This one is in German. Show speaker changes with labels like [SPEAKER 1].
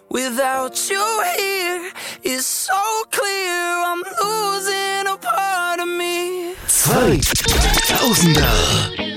[SPEAKER 1] Without you here, it's so clear I'm losing a part of me.
[SPEAKER 2] 2000er